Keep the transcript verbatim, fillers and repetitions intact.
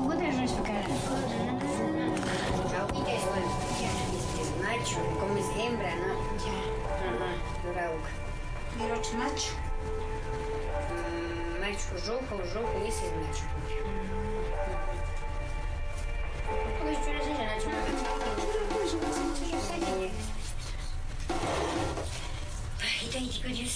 făcut de ajuns pe care l-am făcut. A uite, spune, este macho, cum es hembra, ¿no? Ya. Ajá, Duraug. Miroch macho. Macho rojo, rojo, ese es macho. Pues yo no sé, ya Nacho. Ay, te digo, yo